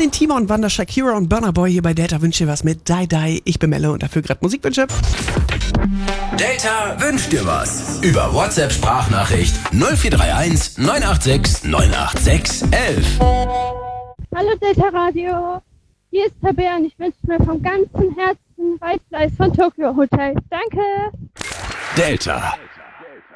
den Timon, Wanda, Shakira und Burna Boy hier bei Delta wünscht dir was mit Die Die. Ich bin Melle und dafür gerade Musikwünsche. Delta wünscht dir was. Über WhatsApp-Sprachnachricht 0431 986 986 11. Hallo Delta Radio, hier ist Tabea und ich wünsche mir vom ganzen Herzen Weißfleisch von Tokyo Hotel. Danke! Delta.